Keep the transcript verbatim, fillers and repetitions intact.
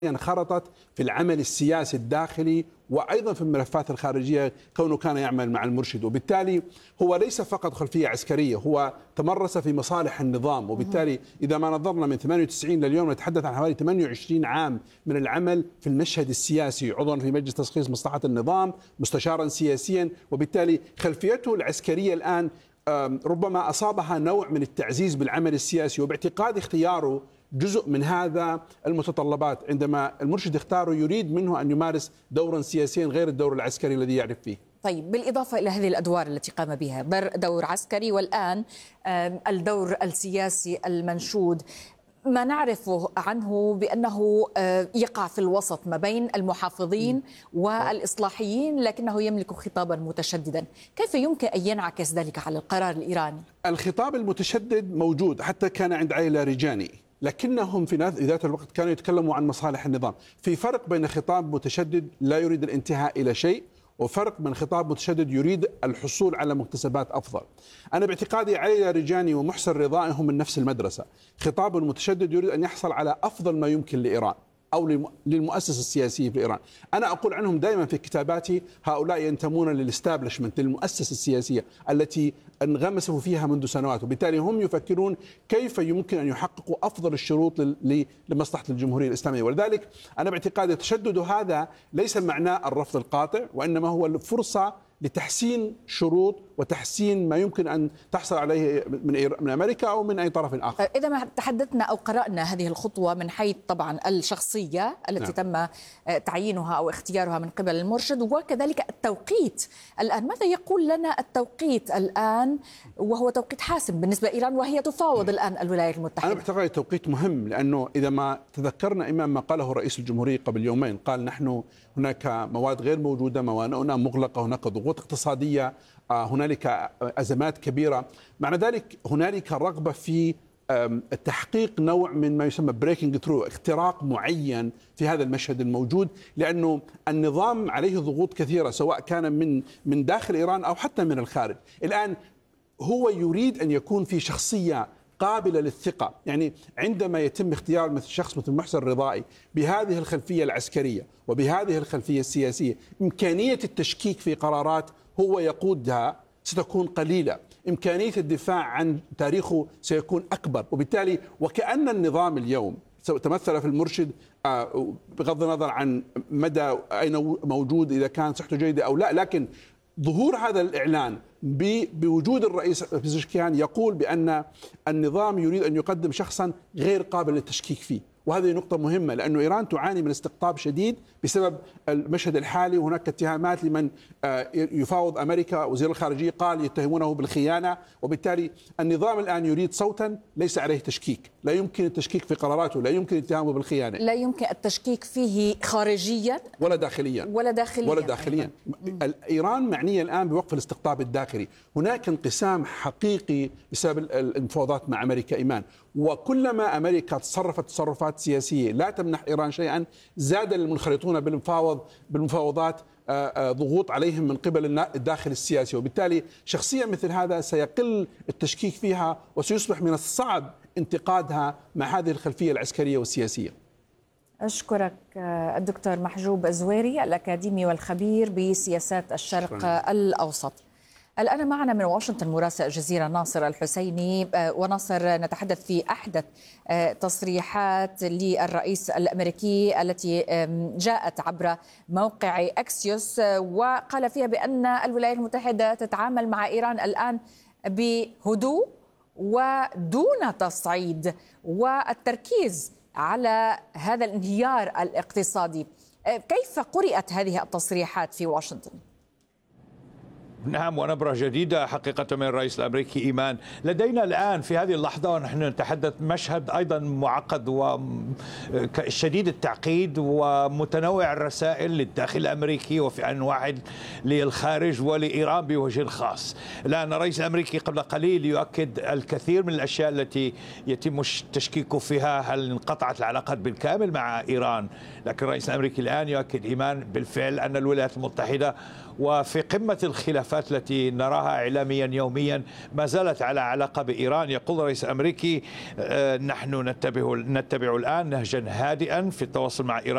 انخرطت في العمل السياسي الداخلي وأيضا في الملفات الخارجية كونه كان يعمل مع المرشد، وبالتالي هو ليس فقط خلفية عسكرية، هو تمرس في مصالح النظام. وبالتالي إذا ما نظرنا من ثمانية وتسعين لليوم نتحدث عن حوالي ثمانية وعشرين عام من العمل في المشهد السياسي، عضوا في مجلس تشخيص مصلحة النظام، مستشارا سياسيا، وبالتالي خلفيته العسكرية الآن ربما أصابها نوع من التعزيز بالعمل السياسي. وباعتقاد اختياره جزء من هذا المتطلبات، عندما المرشد اختاره يريد منه أن يمارس دورا سياسيا غير الدور العسكري الذي يعرف فيه. طيب، بالإضافة إلى هذه الأدوار التي قام بها، دور عسكري والآن الدور السياسي المنشود، ما نعرفه عنه بأنه يقع في الوسط ما بين المحافظين والإصلاحيين، لكنه يملك خطابا متشددا. كيف يمكن أن ينعكس ذلك على القرار الإيراني؟ الخطاب المتشدد موجود، حتى كان عند علي لاریجاني، لكنهم في ذات الوقت كانوا يتكلموا عن مصالح النظام. في فرق بين خطاب متشدد لا يريد الانتهاء إلى شيء وفرق من خطاب متشدد يريد الحصول على مكتسبات أفضل. أنا باعتقادي علي لاریجاني ومحسن رضائي هم من نفس المدرسة. خطاب المتشدد يريد أن يحصل على أفضل ما يمكن لإيران أو للمؤسسة السياسية في إيران. أنا أقول عنهم دائما في كتاباتي هؤلاء ينتمون للإستابلشمنت، للمؤسسة السياسية التي انغمسوا فيها منذ سنوات، وبالتالي هم يفكرون كيف يمكن أن يحققوا أفضل الشروط لمصلحة الجمهورية الإسلامية. ولذلك أنا باعتقادي التشدد هذا ليس معناه الرفض القاطع، وإنما هو الفرصة لتحسين شروط وتحسين ما يمكن أن تحصل عليه من من أمريكا أو من أي طرف آخر. إذا ما تحدثنا أو قرأنا هذه الخطوة من حيث طبعا الشخصية التي نعم. تم تعيينها أو اختيارها من قبل المرشد، وكذلك التوقيت الآن، ماذا يقول لنا التوقيت الآن وهو توقيت حاسم بالنسبة لإيران وهي تفاوض الآن الولايات المتحدة؟ أنا بعتقد التوقيت مهم، لأنه إذا ما تذكرنا إمام ما قاله رئيس الجمهورية قبل يومين، قال نحن هناك مواد غير موجودة، موانئنا مغلقة، هناك ضغوط اقتصادية، هنالك أزمات كبيرة. معنى ذلك هنالك رغبة في تحقيق نوع من ما يسمى بريكنج ثرو، اختراق معين في هذا المشهد الموجود، لأنه النظام عليه ضغوط كثيرة سواء كان من من داخل إيران أو حتى من الخارج. الآن هو يريد أن يكون في شخصية قابلة للثقة، يعني عندما يتم اختيار مثل شخص مثل محسن رضائي بهذه الخلفية العسكرية وبهذه الخلفية السياسية، إمكانية التشكيك في قرارات هو يقودها ستكون قليلة، إمكانية الدفاع عن تاريخه سيكون أكبر. وبالتالي وكأن النظام اليوم تمثل في المرشد بغض النظر عن مدى أين موجود، إذا كان صحته جيدة أو لا، لكن ظهور هذا الإعلان بوجود الرئيس بيزشكيان يقول بأن النظام يريد أن يقدم شخصا غير قابل للتشكيك فيه. وهذه نقطة مهمة، لأنه إيران تعاني من استقطاب شديد بسبب المشهد الحالي، وهناك اتهامات لمن يفاوض أمريكا. وزير الخارجية قال يتهمونه بالخيانة، وبالتالي النظام الآن يريد صوتا ليس عليه تشكيك، لا يمكن التشكيك في قراراته، لا يمكن اتهامه بالخيانة، لا يمكن التشكيك فيه خارجيا ولا داخليا ولا داخليا, ولا داخليا. إيران معنية الآن بوقف الاستقطاب الداخلي. هناك انقسام حقيقي بسبب المفاوضات مع أمريكا إيمان، وكلما أمريكا تصرفت تصرفات سياسية لا تمنح إيران شيئا زاد المنخرطون بالمفاوض بالمفاوضات ضغوط عليهم من قبل الداخل السياسي، وبالتالي شخصية مثل هذا سيقل التشكيك فيها وسيصبح من الصعب انتقادها مع هذه الخلفية العسكرية والسياسية. أشكرك الدكتور محجوب الزويري، الأكاديمي والخبير بسياسات الشرق شكرا. الأوسط. الآن معنا من واشنطن مراسل الجزيرة ناصر الحسيني. وناصر، نتحدث في أحدث تصريحات للرئيس الأمريكي التي جاءت عبر موقع أكسيوس، وقال فيها بأن الولايات المتحدة تتعامل مع إيران الآن بهدوء ودون تصعيد، والتركيز على هذا الانهيار الاقتصادي. كيف قرأت هذه التصريحات في واشنطن؟ نعم، ونبرة جديدة حقيقة من الرئيس الأمريكي إيمان. لدينا الآن في هذه اللحظة ونحن نتحدث مشهد أيضا معقد وشديد التعقيد ومتنوع الرسائل للداخل الأمريكي وفي آن واحد للخارج ولإيران بوجه خاص. الآن الرئيس الأمريكي قبل قليل يؤكد الكثير من الأشياء التي يتم التشكيك فيها، هل انقطعت العلاقات بالكامل مع إيران، لكن الرئيس الأمريكي الآن يؤكد إيمان بالفعل أن الولايات المتحدة وفي قمة الخلافات التي نراها إعلاميا يوميا ما زالت على علاقة بإيران. يقول الرئيس الأمريكي نحن نتبع نتبع الآن نهجا هادئا في التواصل مع إيران